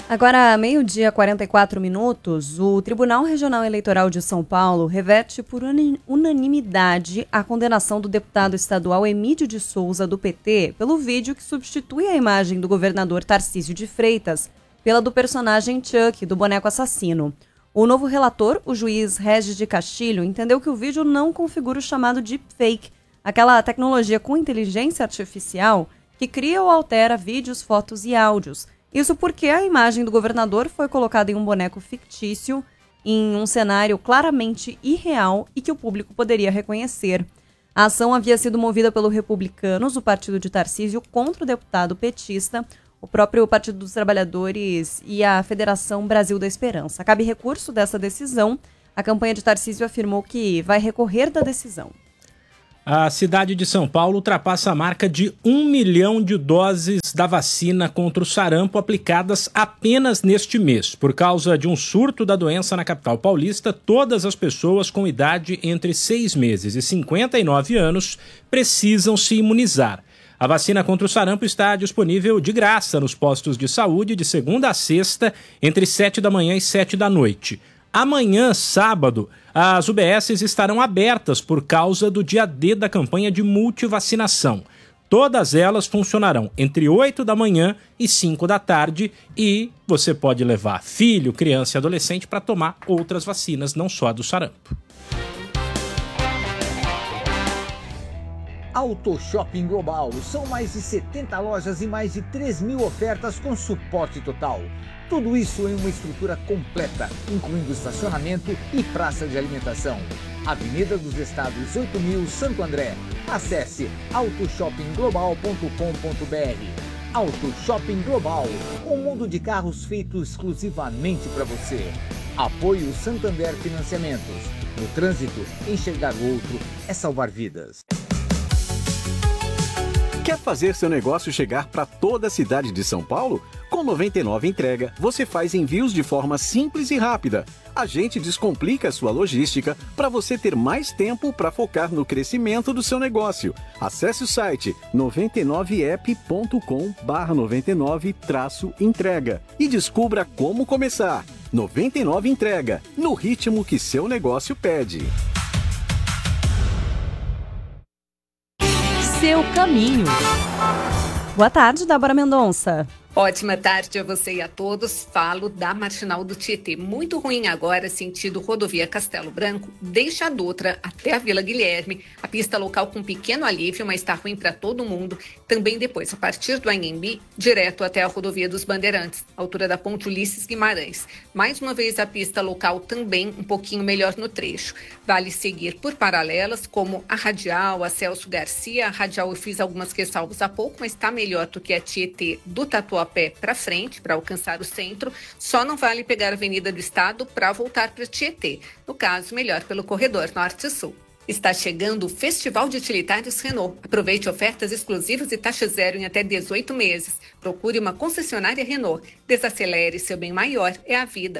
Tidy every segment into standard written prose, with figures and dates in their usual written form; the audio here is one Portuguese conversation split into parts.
Agora, meio-dia, 44 minutos, o Tribunal Regional Eleitoral de São Paulo reverte por unanimidade a condenação do deputado estadual Emídio de Souza, do PT, pelo vídeo que substitui a imagem do governador Tarcísio de Freitas pela do personagem Chuck, do boneco assassino. O novo relator, o juiz Regis de Castilho, entendeu que o vídeo não configura o chamado deepfake, aquela tecnologia com inteligência artificial que cria ou altera vídeos, fotos e áudios. Isso porque a imagem do governador foi colocada em um boneco fictício, em um cenário claramente irreal e que o público poderia reconhecer. A ação havia sido movida pelo Republicanos, o partido de Tarcísio, contra o deputado petista, o próprio Partido dos Trabalhadores e a Federação Brasil da Esperança. Cabe recurso dessa decisão. A campanha de Tarcísio afirmou que vai recorrer da decisão. A cidade de São Paulo ultrapassa a marca de 1 milhão de doses da vacina contra o sarampo aplicadas apenas neste mês. Por causa de um surto da doença na capital paulista, todas as pessoas com idade entre 6 meses e 59 anos precisam se imunizar. A vacina contra o sarampo está disponível de graça nos postos de saúde de segunda a sexta, entre 7 da manhã e 7 da noite. Amanhã, sábado, as UBSs estarão abertas por causa do dia D da campanha de multivacinação. Todas elas funcionarão entre 8 da manhã e 5 da tarde e você pode levar filho, criança e adolescente para tomar outras vacinas, não só a do sarampo. Auto Shopping Global. São mais de 70 lojas e mais de 3 mil ofertas com suporte total. Tudo isso em uma estrutura completa, incluindo estacionamento e praça de alimentação. Avenida dos Estados 8000, Santo André. Acesse autoshoppingglobal.com.br. Auto Shopping Global, um mundo de carros feito exclusivamente para você. Apoio Santander Financiamentos. No trânsito, enxergar o outro é salvar vidas. Quer fazer seu negócio chegar para toda a cidade de São Paulo? Com 99 Entrega, você faz envios de forma simples e rápida. A gente descomplica a sua logística para você ter mais tempo para focar no crescimento do seu negócio. Acesse o site 99app.com/99-entrega e descubra como começar. 99 Entrega, no ritmo que seu negócio pede. Seu caminho. Boa tarde, Débora Mendonça. Ótima tarde a você e a todos. Falo da Marginal do Tietê. Muito ruim agora, sentido rodovia Castelo Branco, desde a Dutra até a Vila Guilherme. A pista local com pequeno alívio, mas está ruim para todo mundo. Também depois, a partir do Anhembi, direto até a rodovia dos Bandeirantes, altura da Ponte Ulisses Guimarães. Mais uma vez, a pista local também um pouquinho melhor no trecho. Vale seguir por paralelas, como a Radial, a Celso Garcia. A Radial eu fiz algumas ressalvas há pouco, mas está melhor do que a Tietê do Tatuapé para frente, para alcançar o centro. Só não vale pegar a Avenida do Estado para voltar para Tietê. No caso, melhor pelo corredor norte-sul. Está chegando o Festival de Utilitários Renault. Aproveite ofertas exclusivas e taxa zero em até 18 meses. Procure uma concessionária Renault. Desacelere, seu bem maior é a vida.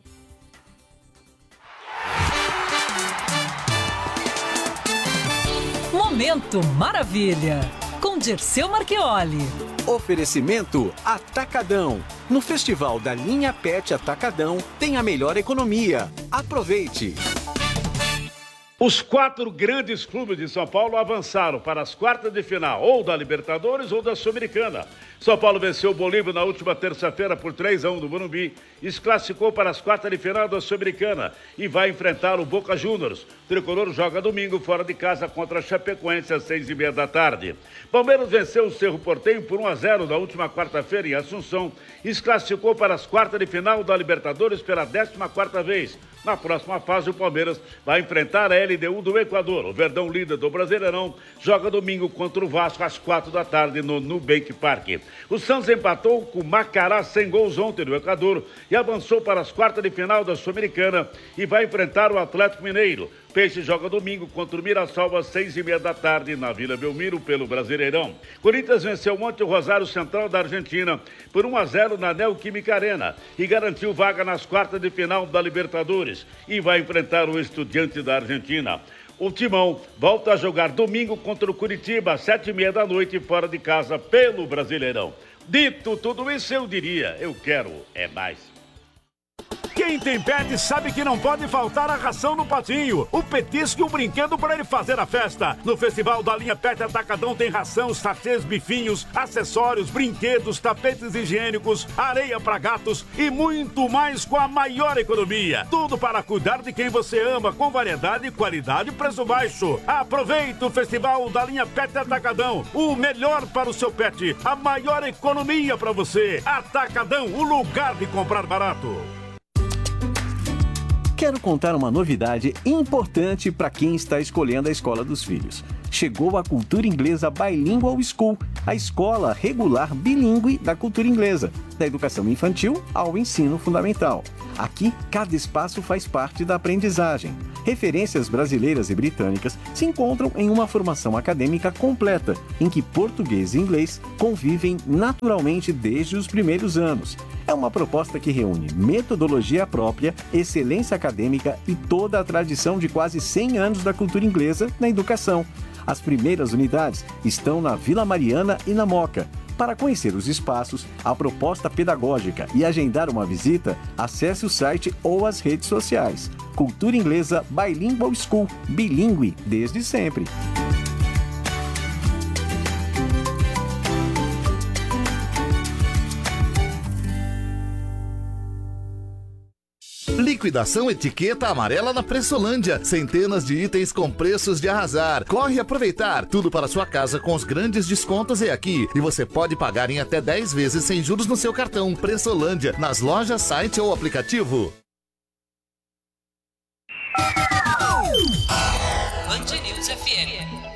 Momento Maravilha, com Dirceu Marchioli. Oferecimento Atacadão. No Festival da Linha Pet Atacadão tem a melhor economia. Aproveite! Os 4 grandes clubes de São Paulo avançaram para as quartas de final, ou da Libertadores ou da Sul-Americana. São Paulo venceu o Bolívar na última terça-feira por 3-1 no Morumbi e se classificou para as quartas de final da Sul-Americana e vai enfrentar o Boca Juniors. O tricolor joga domingo fora de casa contra a Chapecoense às 6h30 da tarde. Palmeiras venceu o Cerro Porteño por 1-0 na última quarta-feira em Assunção e se classificou para as quartas de final da Libertadores pela 14ª vez. Na próxima fase, o Palmeiras vai enfrentar a LDU do Equador. O Verdão, líder do Brasileirão, joga domingo contra o Vasco às 4 da tarde no Nubank Park. O Santos empatou com o Macará sem gols ontem no Equador e avançou para as quartas de final da Sul-Americana e vai enfrentar o Atlético Mineiro. Peixe joga domingo contra o Mirassol às 6h30 da tarde na Vila Belmiro pelo Brasileirão. Corinthians venceu ontem o Rosário Central da Argentina por 1-0 na Neoquímica Arena e garantiu vaga nas quartas de final da Libertadores e vai enfrentar o Estudiantes da Argentina. O Timão volta a jogar domingo contra o Curitiba às 7h30 da noite fora de casa pelo Brasileirão. Dito tudo isso, eu diria, eu quero é mais. Quem tem pet sabe que não pode faltar a ração no patinho, o petisco e o brinquedo para ele fazer a festa. No Festival da Linha Pet Atacadão tem ração, sachês, bifinhos, acessórios, brinquedos, tapetes higiênicos, areia para gatos e muito mais com a maior economia. Tudo para cuidar de quem você ama, com variedade, qualidade e preço baixo. Aproveite o Festival da Linha Pet Atacadão, o melhor para o seu pet, a maior economia para você. Atacadão, o lugar de comprar barato. Quero contar uma novidade importante para quem está escolhendo a escola dos filhos. Chegou a Cultura Inglesa Bilingual School, a escola regular bilíngue da cultura inglesa, da educação infantil ao ensino fundamental. Aqui, cada espaço faz parte da aprendizagem. Referências brasileiras e britânicas se encontram em uma formação acadêmica completa, em que português e inglês convivem naturalmente desde os primeiros anos. É uma proposta que reúne metodologia própria, excelência acadêmica e toda a tradição de quase 100 anos da cultura inglesa na educação. As primeiras unidades estão na Vila Mariana e na Moca. Para conhecer os espaços, a proposta pedagógica e agendar uma visita, acesse o site ou as redes sociais. Cultura Inglesa Bilingual School, bilíngue desde sempre. Liquidação etiqueta amarela na Pressolândia. Centenas de itens com preços de arrasar. Corre aproveitar. Tudo para sua casa com os grandes descontos é aqui. E você pode pagar em até 10 vezes sem juros no seu cartão. Pressolândia, nas lojas, site ou aplicativo. Band News FM.